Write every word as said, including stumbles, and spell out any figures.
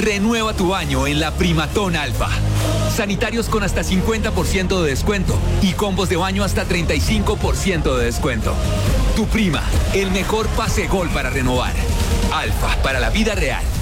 Renueva tu baño en la Primatón Alfa. Sanitarios con hasta cincuenta por ciento de descuento y combos de baño hasta treinta y cinco por ciento de descuento. Tu Prima, el mejor pase gol para renovar. Alfa, para la vida real.